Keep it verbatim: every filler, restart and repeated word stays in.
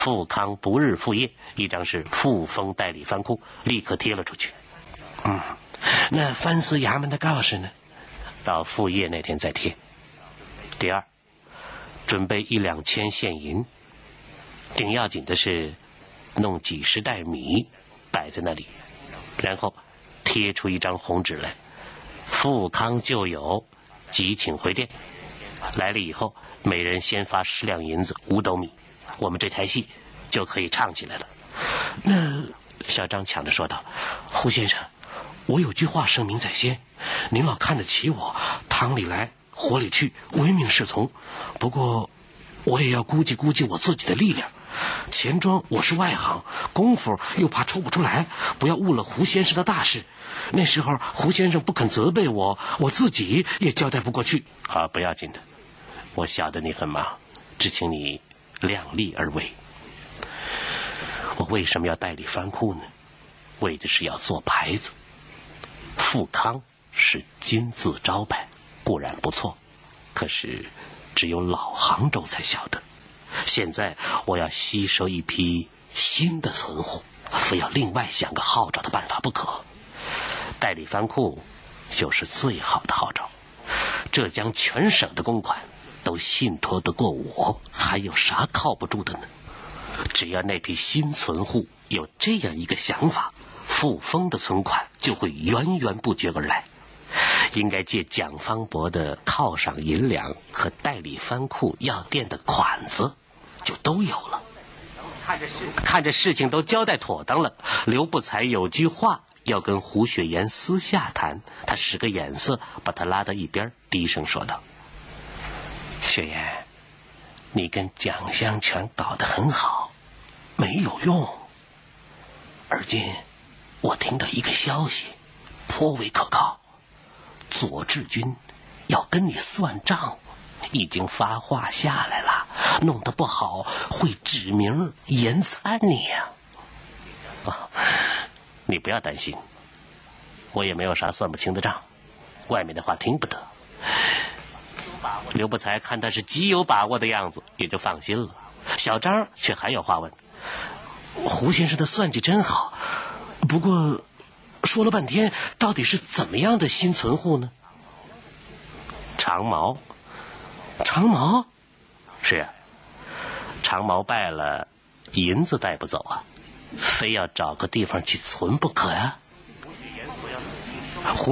富康不日复夜，一张是富丰代理藩库，立刻贴了出去。嗯，那藩司衙门的告示呢？到复业那天再贴。第二，准备一两千现银。顶要紧的是，弄几十袋米摆在那里，然后贴出一张红纸来，富康旧友，即请回电。来了以后，每人先发十两银子，五斗米，我们这台戏就可以唱起来了。那小张抢着说道：“胡先生，我有句话声明在先，您老看得起我，汤里来火里去，唯命是从。不过我也要估计估计我自己的力量。钱庄我是外行，功夫又怕抽不出来，不要误了胡先生的大事。那时候胡先生不肯责备我，我自己也交代不过去。啊，不要紧的，我晓得你很忙，只请你量力而为。我为什么要代理藩库呢？为的是要做牌子。富康是金字招牌，固然不错，可是只有老杭州才晓得。现在我要吸收一批新的存户，非要另外想个号召的办法不可。代理藩库就是最好的号召，浙江全省的公款都信托得过我，还有啥靠不住的呢？只要那批新存户有这样一个想法，富丰的存款就会源源不绝而来。应该借蒋方伯的犒赏银两和代理藩库药店的款子，就都有了。看着事情都交代妥当了，刘不才有句话要跟胡雪岩私下谈，他使个眼色，把他拉到一边，低声说道：“雪岩，你跟蒋香全搞得很好，没有用。而今我听到一个消息，颇为可靠。左治军要跟你算账，已经发话下来了，弄得不好会指名严参你呀、啊哦！你不要担心，我也没有啥算不清的账，外面的话听不得。”刘不才看他是极有把握的样子，也就放心了。小张却还有话问：“胡先生的算计真好，不过说了半天，到底是怎么样的新存户呢？”长毛，长毛，是啊，长毛败了，银子带不走啊，非要找个地方去存不可呀、啊。胡